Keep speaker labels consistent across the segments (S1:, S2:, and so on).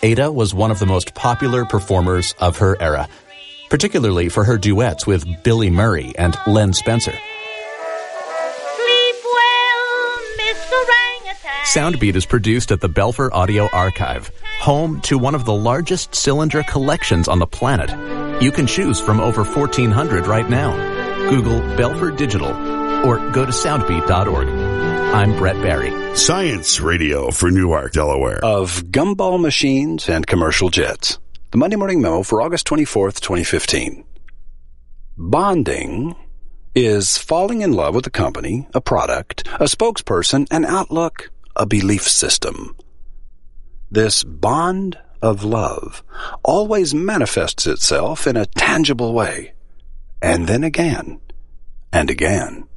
S1: Ada was one of the most popular performers of her era, particularly for her duets with Billy Murray and Len Spencer.
S2: Sleep well, Mr. Orangutan.
S1: Soundbeat is produced at the Belfer Audio Archive, home to one of the largest cylinder collections on the planet. You can choose from over 1,400 right now. Google Belfer Digital or go to soundbeat.org. I'm Brett Barry.
S3: Science Radio for Newark, Delaware.
S4: Of gumball machines and commercial jets. The Monday Morning Memo for August 24th, 2015. Bonding is falling in love with a company, a product, a spokesperson, an outlook, a belief system. This bond of love always manifests itself in a tangible way, and then again, and again.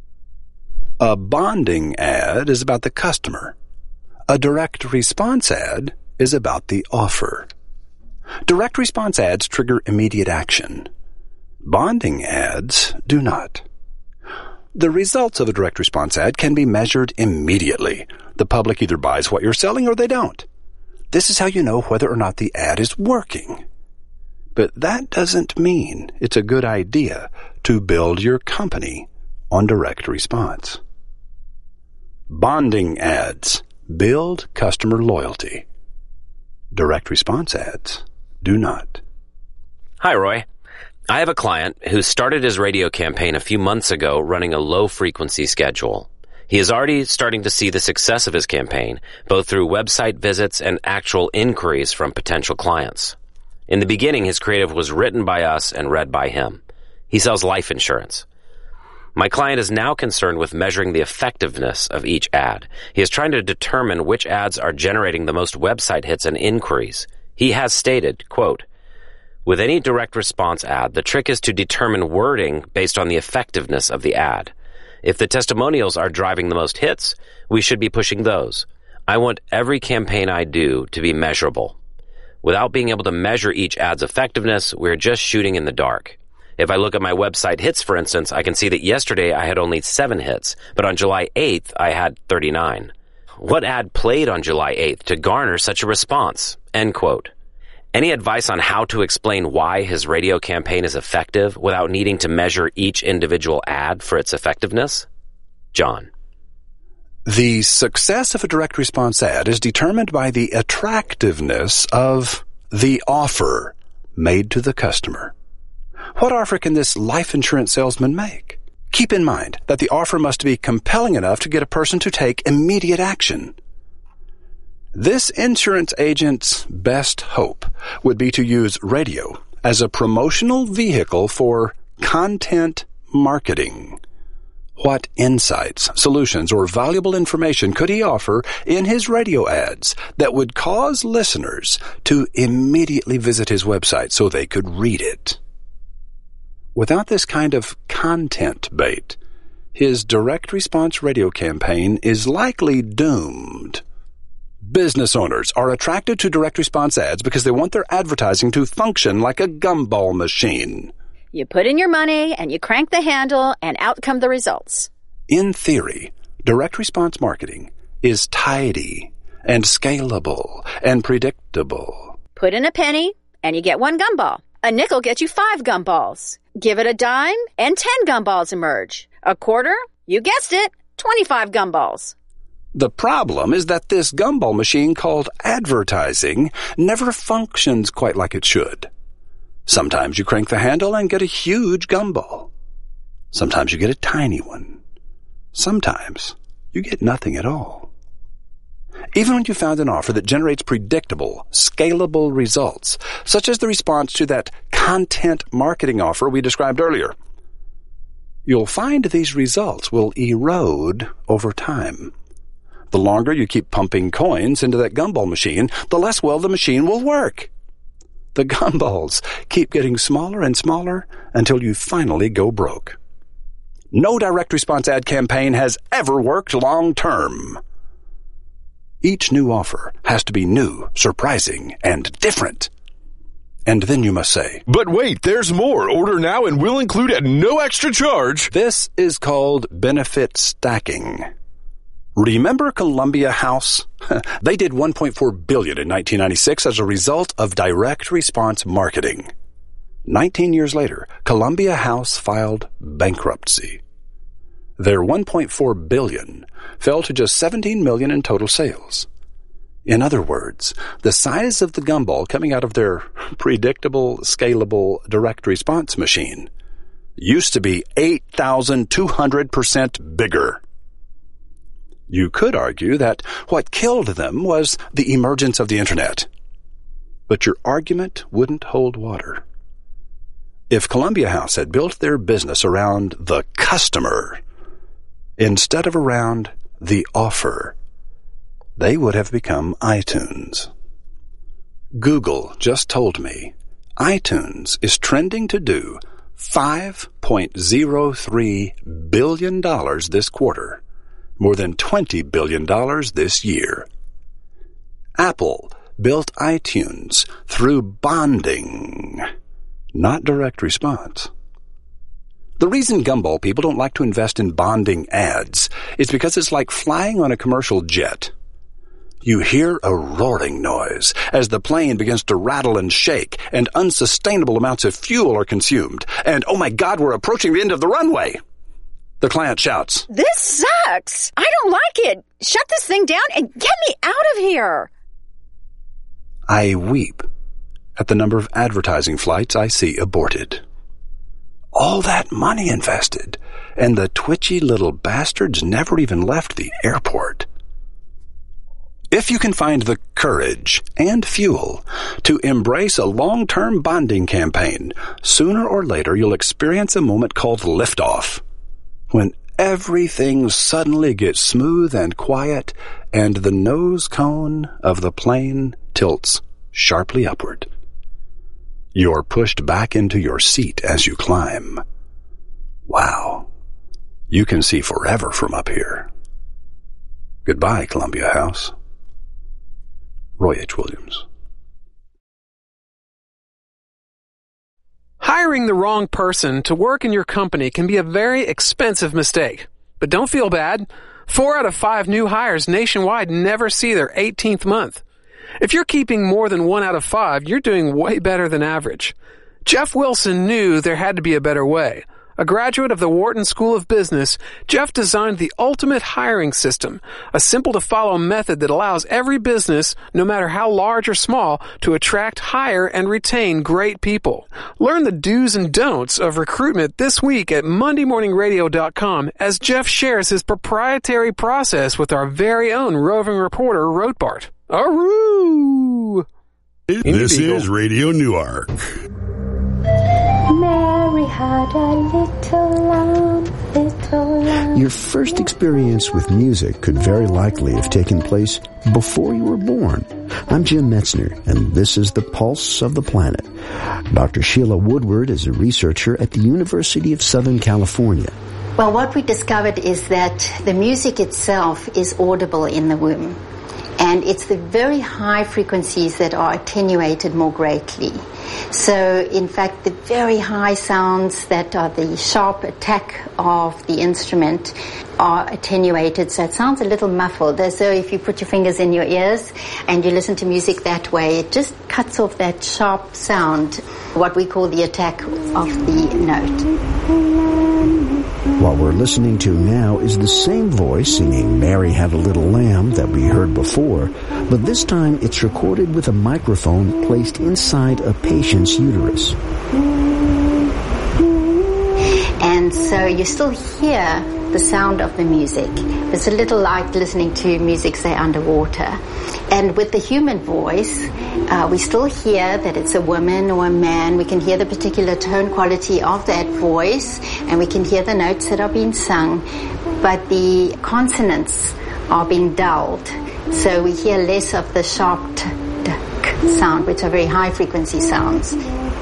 S4: A bonding ad is about the customer. A direct response ad is about the offer. Direct response ads trigger immediate action. Bonding ads do not. The results of a direct response ad can be measured immediately. The public either buys what you're selling or they don't. This is how you know whether or not the ad is working. But that doesn't mean it's a good idea to build your company on direct response. Bonding ads build customer loyalty. Direct response ads do not.
S5: Hi, Roy. I have a client who started his radio campaign a few months ago running a low-frequency schedule. He is already starting to see the success of his campaign, both through website visits and actual inquiries from potential clients. In the beginning, his creative was written by us and read by him. He sells life insurance. My client is now concerned with measuring the effectiveness of each ad. He is trying to determine which ads are generating the most website hits and inquiries. He has stated, quote, "With any direct response ad, the trick is to determine wording based on the effectiveness of the ad. If the testimonials are driving the most hits, we should be pushing those. I want every campaign I do to be measurable. Without being able to measure each ad's effectiveness, we're just shooting in the dark. If I look at my website hits, for instance, I can see that yesterday I had only 7 hits, but on July 8th, I had 39. What ad played on July 8th to garner such a response?" End quote. Any advice on how to explain why his radio campaign is effective without needing to measure each individual ad for its effectiveness? John.
S4: The success of a direct response ad is determined by the attractiveness of the offer made to the customer. What offer can this life insurance salesman make? Keep in mind that the offer must be compelling enough to get a person to take immediate action. This insurance agent's best hope would be to use radio as a promotional vehicle for content marketing. What insights, solutions, or valuable information could he offer in his radio ads that would cause listeners to immediately visit his website so they could read it? Without this kind of content bait, his direct response radio campaign is likely doomed. Business owners are attracted to direct response ads because they want their advertising to function like a gumball machine.
S6: You put in your money and you crank the handle and out come the results.
S4: In theory, direct response marketing is tidy and scalable and predictable.
S6: Put in a penny and you get 1 gumball. A nickel gets you 5 gumballs. Give it a dime and 10 gumballs emerge. A quarter? You guessed it, 25 gumballs.
S4: The problem is that this gumball machine called advertising never functions quite like it should. Sometimes you crank the handle and get a huge gumball. Sometimes you get a tiny one. Sometimes you get nothing at all. Even when you found an offer that generates predictable, scalable results, such as the response to that content marketing offer we described earlier, you'll find these results will erode over time. The longer you keep pumping coins into that gumball machine, the less well the machine will work. The gumballs keep getting smaller and smaller until you finally go broke. No direct response ad campaign has ever worked long term. Each new offer has to be new, surprising, and different. And then you must say,
S7: "But wait, there's more. Order now and we'll include at no extra charge."
S4: This is called benefit stacking. Remember Columbia House? They did $1.4 billion in 1996 as a result of direct response marketing. 19 years later, Columbia House filed bankruptcy. Their $1.4 billion fell to just $17 million in total sales. In other words, the size of the gumball coming out of their predictable, scalable direct response machine used to be 8,200% bigger. You could argue that what killed them was the emergence of the Internet. But your argument wouldn't hold water. If Columbia House had built their business around the customer instead of around the offer, they would have become iTunes. Google just told me iTunes is trending to do $5.03 billion this quarter, more than $20 billion this year. Apple built iTunes through bonding, not direct response. The reason gumball people don't like to invest in bonding ads is because it's like flying on a commercial jet. You hear a roaring noise as the plane begins to rattle and shake, and unsustainable amounts of fuel are consumed. And, oh my God, we're approaching the end of the runway. The client shouts,
S6: "This sucks! I don't like it! Shut this thing down and get me out of here!"
S4: I weep at the number of advertising flights I see aborted. All that money invested, and the twitchy little bastards never even left the airport. If you can find the courage and fuel to embrace a long-term bonding campaign, sooner or later you'll experience a moment called liftoff, when everything suddenly gets smooth and quiet and the nose cone of the plane tilts sharply upward. You're pushed back into your seat as you climb. Wow, you can see forever from up here. Goodbye, Columbia House. Roy H. Williams.
S8: Hiring the wrong person to work in your company can be a very expensive mistake. But don't feel bad. 4 out of 5 new hires nationwide never see their 18th month. If you're keeping more than 1 out of 5, you're doing way better than average. Jeff Wilson knew there had to be a better way. A graduate of the Wharton School of Business, Jeff designed the ultimate hiring system, a simple-to-follow method that allows every business, no matter how large or small, to attract, hire, and retain great people. Learn the do's and don'ts of recruitment this week at MondayMorningRadio.com as Jeff shares his proprietary process with our very own roving reporter, Rothbart. Aroo!
S3: This is Radio Newark.
S9: Mary had a little lamb, little lamb.
S10: Your first experience with music could very likely have taken place before you were born. I'm Jim Metzner, and this is The Pulse of the Planet. Dr. Sheila Woodward is a researcher at the University of Southern California.
S11: Well, what we discovered is that the music itself is audible in the womb. And it's the very high frequencies that are attenuated more greatly. So, in fact, the very high sounds that are the sharp attack of the instrument are attenuated, so it sounds a little muffled, as though if you put your fingers in your ears and you listen to music that way, it just cuts off that sharp sound, what we call the attack of the note.
S10: What we're listening to now is the same voice singing Mary Had a Little Lamb that we heard before, but this time it's recorded with a microphone placed inside a patient's uterus.
S11: And so you still hear the sound of the music. It's a little like listening to music, say, underwater. And with the human voice, we still hear that it's a woman or a man. We can hear the particular tone quality of that voice, and we can hear the notes that are being sung. But the consonants are being dulled, so we hear less of the sharp sound, which are very high-frequency sounds.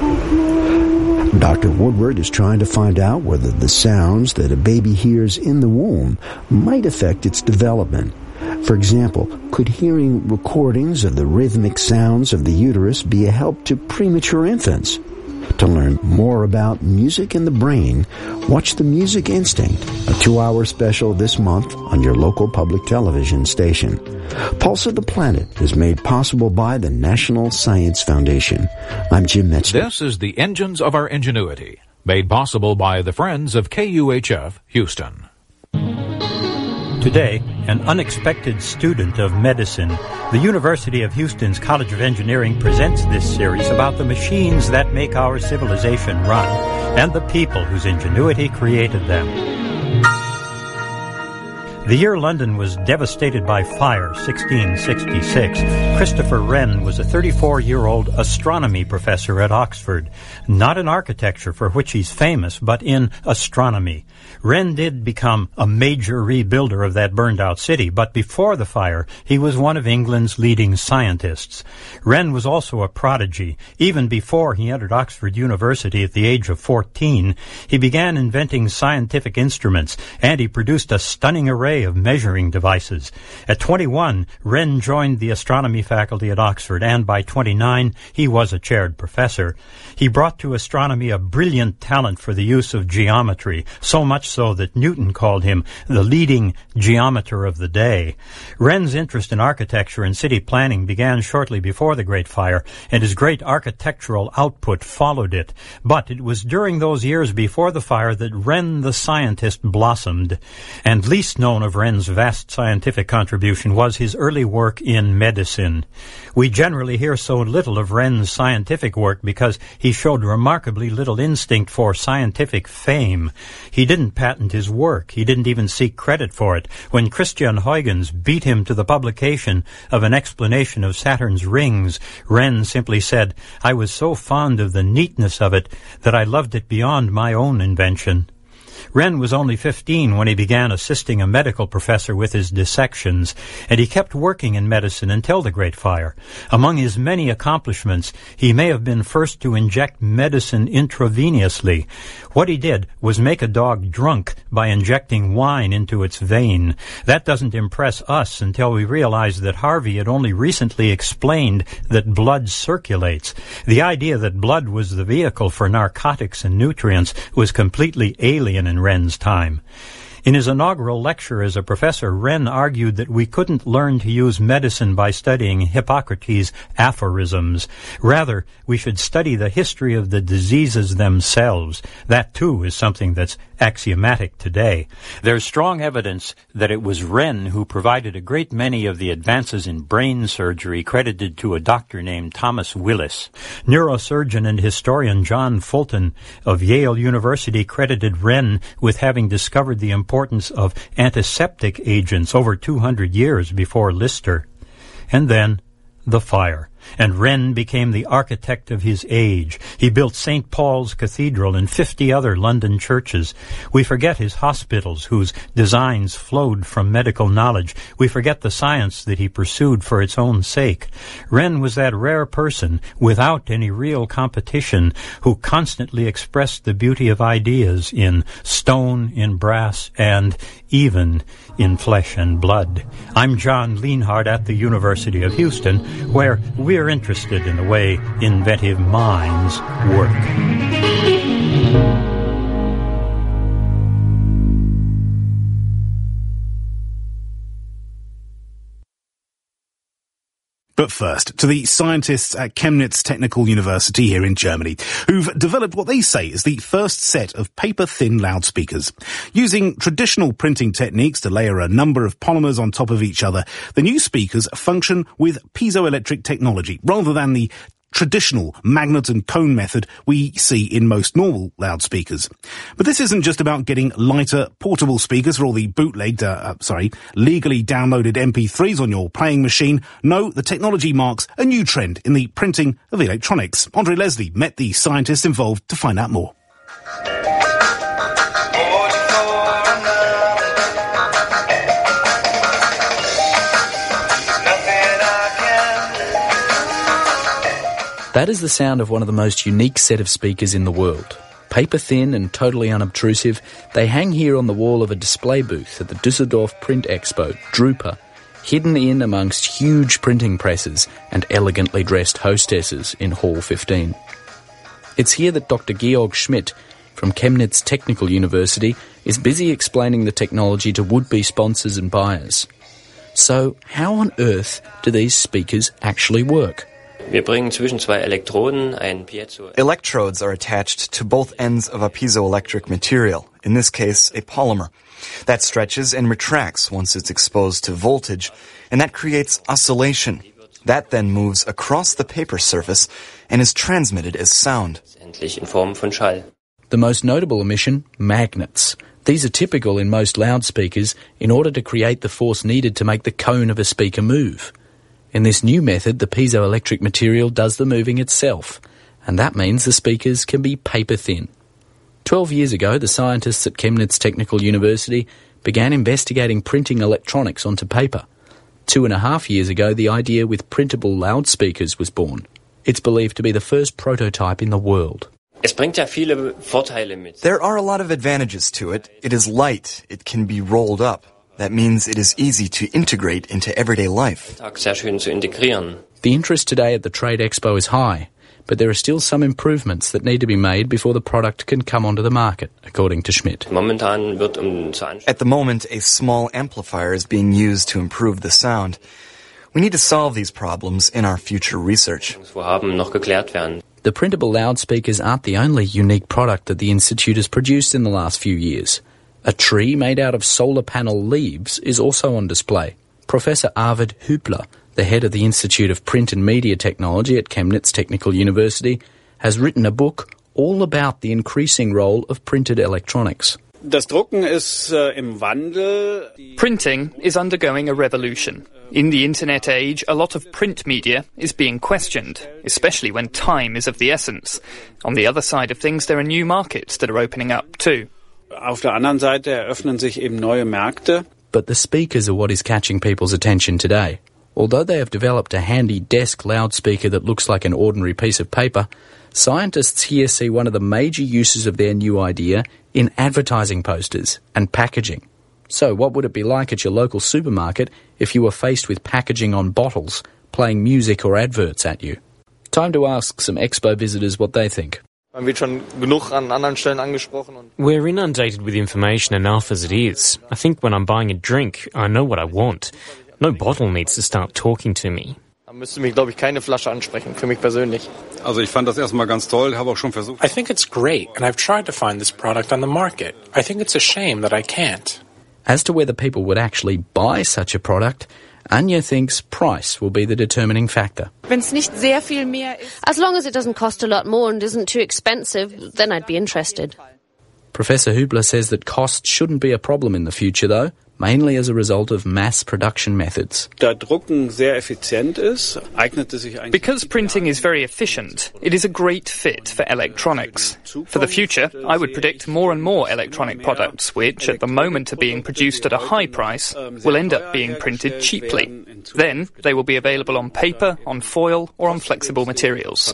S10: Dr. Woodward is trying to find out whether the sounds that a baby hears in the womb might affect its development. For example, could hearing recordings of the rhythmic sounds of the uterus be a help to premature infants? To learn more about music and the brain, watch The Music Instinct, a 2-hour special this month on your local public television station. Pulse of the Planet is made possible by the National Science Foundation. I'm Jim Metzger.
S12: This is The Engines of Our Ingenuity, made possible by the Friends of KUHF Houston.
S13: Today, an unexpected student of medicine, the University of Houston's College of Engineering presents this series about the machines that make our civilization run and the people whose ingenuity created them. The year London was devastated by fire, 1666, Christopher Wren was a 34-year-old astronomy professor at Oxford. Not in architecture, for which he's famous, but in astronomy. Wren did become a major rebuilder of that burned-out city, but before the fire, he was one of England's leading scientists. Wren was also a prodigy. Even before he entered Oxford University at the age of 14, he began inventing scientific instruments, and he produced a stunning array of measuring devices. At 21, Wren joined the astronomy faculty at Oxford, and by 29, he was a chaired professor. He brought to astronomy a brilliant talent for the use of geometry, so much so that Newton called him the leading geometer of the day. Wren's interest in architecture and city planning began shortly before the Great Fire, and his great architectural output followed it. But it was during those years before the fire that Wren the scientist blossomed, and least known of Wren's vast scientific contribution was his early work in medicine. We generally hear so little of Wren's scientific work because he showed remarkably little instinct for scientific fame. He didn't patent his work. He didn't even seek credit for it. When Christian Huygens beat him to the publication of an explanation of Saturn's rings, Wren simply said, "I was so fond of the neatness of it that I loved it beyond my own invention." Wren was only 15 when he began assisting a medical professor with his dissections, and he kept working in medicine until the Great Fire. Among his many accomplishments, he may have been first to inject medicine intravenously. What he did was make a dog drunk by injecting wine into its vein. That doesn't impress us until we realize that Harvey had only recently explained that blood circulates. The idea that blood was the vehicle for narcotics and nutrients was completely alien in Wren's time. In his inaugural lecture as a professor, Wren argued that we couldn't learn to use medicine by studying Hippocrates' aphorisms. Rather, we should study the history of the diseases themselves. That, too, is something that's axiomatic today. There's strong evidence that it was Wren who provided a great many of the advances in brain surgery credited to a doctor named Thomas Willis. Neurosurgeon and historian John Fulton of Yale University credited Wren with having discovered the importance of antiseptic agents over 200 years before Lister. And then the fire, and Wren became the architect of his age. He built St. Paul's Cathedral and 50 other London churches. We forget his hospitals, whose designs flowed from medical knowledge. We forget the science that he pursued for its own sake. Wren was that rare person, without any real competition, who constantly expressed the beauty of ideas in stone, in brass, and even in flesh and blood. I'm John Lienhard at the University of Houston, where we're interested in the way inventive minds work.
S14: But first, to the scientists at Chemnitz Technical University here in Germany, who've developed what they say is the first set of paper-thin loudspeakers. Using traditional printing techniques to layer a number of polymers on top of each other, the new speakers function with piezoelectric technology, rather than the traditional magnet and cone method we see in most normal loudspeakers. But this isn't just about getting lighter, portable speakers for all the legally downloaded MP3s on your playing machine. No, the technology marks a new trend in the printing of electronics. Andre Leslie met the scientists involved to find out more.
S15: That is the sound of one of the most unique set of speakers in the world. Paper-thin and totally unobtrusive, they hang here on the wall of a display booth at the Düsseldorf Print Expo, Drupa, hidden in amongst huge printing presses and elegantly dressed hostesses in Hall 15. It's here that Dr. Georg Schmidt from Chemnitz Technical University is busy explaining the technology to would-be sponsors and buyers. So, how on earth do these speakers actually work?
S16: Electrodes are attached to both ends of a piezoelectric material, in this case a polymer, that stretches and retracts once it's exposed to voltage, and that creates oscillation. That then moves across the paper surface and is transmitted as sound.
S15: The most notable emission, magnets. These are typical in most loudspeakers in order to create the force needed to make the cone of a speaker move. In this new method, the piezoelectric material does the moving itself, and that means the speakers can be paper thin. 12 years ago, the scientists at Chemnitz Technical University began investigating printing electronics onto paper. 2.5 years ago, the idea with printable loudspeakers was born. It's believed to be the first prototype in the world.
S16: There are a lot of advantages to it. It is light. It can be rolled up. That means it is easy to integrate into everyday life.
S15: The interest today at the Trade Expo is high, but there are still some improvements that need to be made before the product can come onto the market, according to Schmidt.
S16: At the moment, a small amplifier is being used to improve the sound. We need to solve these problems in our future research.
S15: The printable loudspeakers aren't the only unique product that the Institute has produced in the last few years. A tree made out of solar panel leaves is also on display. Professor Arvid Hübler, the head of the Institute of Print and Media Technology at Chemnitz Technical University, has written a book all about the increasing role of printed electronics.
S17: Printing
S18: is undergoing a revolution. In the internet age, a lot of print media is being questioned, especially when time is of the essence. On the other side of things, there are new markets that are opening up too.
S17: Auf der anderen Seite eröffnen sich eben neue Märkte.
S15: But the speakers are what is catching people's attention today. Although they have developed a handy desk loudspeaker that looks like an ordinary piece of paper, scientists here see one of the major uses of their new idea in advertising posters and packaging. So what would it be like at your local supermarket if you were faced with packaging on bottles, playing music or adverts at you? Time to ask some expo visitors what they think.
S19: We're inundated with information enough as it is. I think when I'm buying a drink, I know what I want. No bottle needs to start talking to me.
S20: I think it's great, and I've tried to find this product on the market. I think it's a shame that I can't.
S15: As to whether people would actually buy such a product, Anya thinks price will be the determining factor.
S21: As long as it doesn't cost a lot more and isn't too expensive, then I'd be interested.
S15: Professor Hübler says that cost shouldn't be a problem in the future, though, mainly as a result of mass production methods.
S18: Because printing is very efficient, it is a great fit for electronics. For the future, I would predict more and more electronic products, which at the moment are being produced at a high price, will end up being printed cheaply. Then they will be available on paper, on foil, or on flexible materials.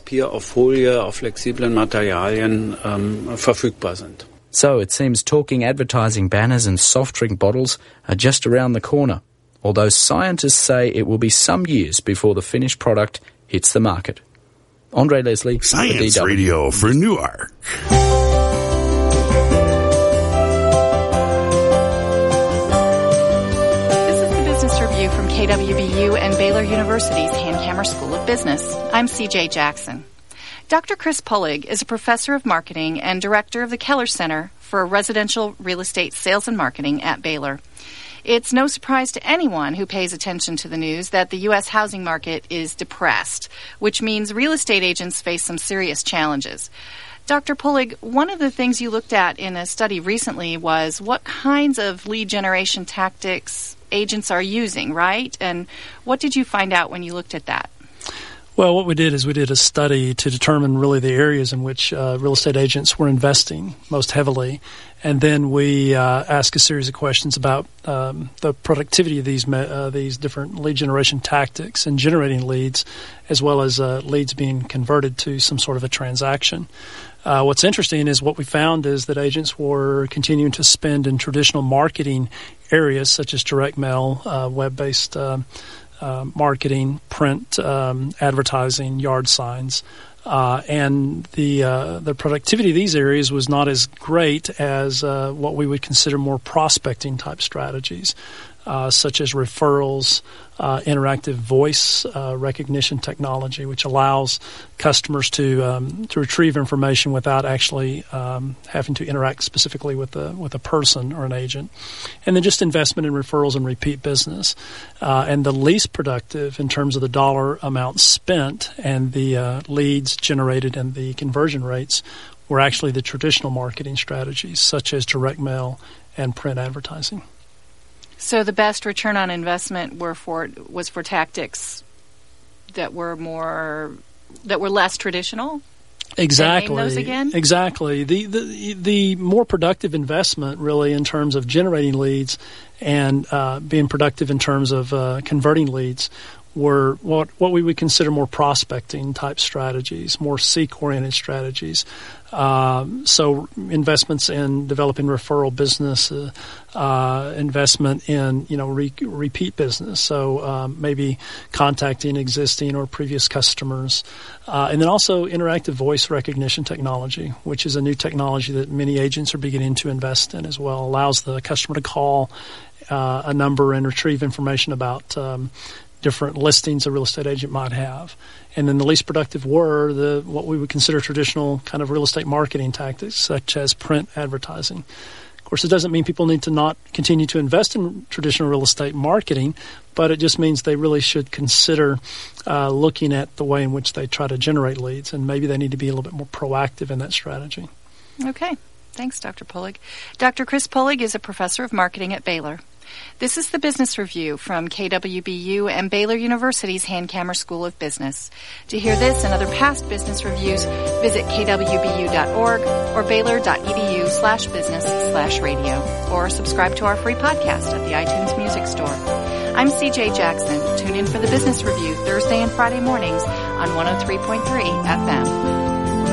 S15: So it seems talking advertising banners and soft drink bottles are just around the corner, although scientists say it will be some years before the finished product hits the market. Andre Leslie,
S3: Science Radio for Newark.
S22: This is the Business Review from KWBU and Baylor University's Hankamer School of Business. I'm CJ Jackson. Dr. Chris Pullig is a professor of marketing and director of the Keller Center for Residential Real Estate Sales and Marketing at Baylor. It's no surprise to anyone who pays attention to the news that the U.S. housing market is depressed, which means real estate agents face some serious challenges. Dr. Pullig, one of the things you looked at in a study recently was what kinds of lead generation tactics agents are using, right? And what did you find out when you looked at that?
S23: Well, what we did is we did a study to determine really the areas in which real estate agents were investing most heavily. And then we asked a series of questions about the productivity of these different lead generation tactics and generating leads, as well as leads being converted to some sort of a transaction. What's interesting is what we found is that agents were continuing to spend in traditional marketing areas such as direct mail, web-based marketing, print, advertising, yard signs, And the productivity of these areas was not as great as what we would consider more prospecting type strategies, such as referrals, interactive voice recognition technology, which allows customers to retrieve information without actually having to interact specifically with a person or an agent, and then just investment in referrals and repeat business. And the least productive in terms of the dollar amount spent and the leads generated and the conversion rates were actually the traditional marketing strategies, such as direct mail and print advertising.
S22: So the best return on investment was for tactics that were less traditional?
S23: Exactly.
S22: Name those again?
S23: Exactly. The more productive investment, really, in terms of generating leads and being productive in terms of converting leads, were what we would consider more prospecting type strategies, more seek-oriented strategies. So investments in developing referral business, investment in repeat business. So maybe contacting existing or previous customers, and then also interactive voice recognition technology, which is a new technology that many agents are beginning to invest in as well. Allows the customer to call a number and retrieve information about different listings a real estate agent might have. And then the least productive were what we would consider traditional kind of real estate marketing tactics, such as print advertising. Of course, it doesn't mean people need to not continue to invest in traditional real estate marketing, but it just means they really should consider looking at the way in which they try to generate leads, and maybe they need to be a little bit more proactive in that strategy.
S22: Okay. Thanks, Dr. Polig. Dr. Chris Polig is a professor of marketing at Baylor. This is the Business Review from KWBU and Baylor University's Hankamer School of Business. To hear this and other past business reviews, visit kwbu.org or baylor.edu/business/radio, or subscribe to our free podcast at the iTunes Music Store. I'm CJ Jackson. Tune in for the Business Review Thursday and Friday mornings on 103.3 FM.